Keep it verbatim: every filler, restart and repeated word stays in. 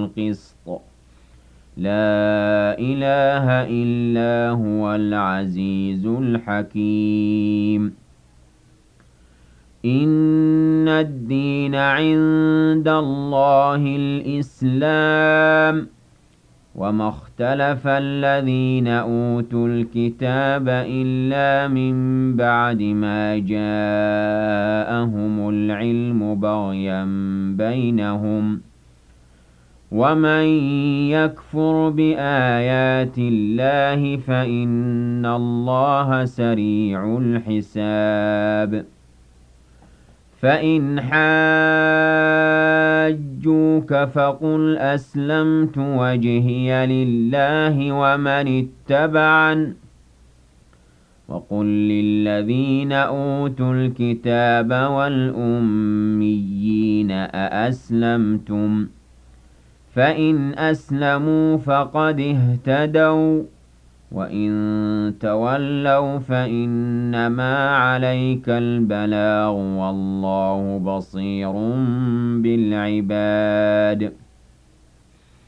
الْقِسْطِ ۚ لَا إِلَٰهَ إِلَّا هُوَ الْعَزِيزُ الْحَكِيمُ إِنَّ الدِّينَ عِندَ اللَّهِ الْإِسْلَامُ ۗ وَمَا اخْتَلَفَ الَّذِينَ أُوتُوا الْكِتَابَ إِلَّا مِن بَعْدِ مَا جَاءَهُمُ الْعِلْمُ بَغْيًا بَيْنَهُمْ ۗ وَمَن يَكْفُرْ بِآيَاتِ اللَّهِ فَإِنَّ اللَّهَ سَرِيعُ الْحِسَابِ فَإِنْ حَاجُّوكَ فَقُلْ أَسْلَمْتُ وَجْهِيَ لِلَّهِ وَمَنِ اتَّبَعَنِ ۗ وَقُل لِّلَّذِينَ أُوتُوا الْكِتَابَ وَالْأُمِّيِّينَ أَأَسْلَمْتُمْ ۚ فَإِنْ أَسْلَمُوا فَقَدِ اهْتَدَوا ۖ وَّإِن تَوَلَّوْا فَإِنَّمَا عَلَيْكَ الْبَلَاغُ ۗ وَاللَّهُ بَصِيرٌ بِالْعِبَادِ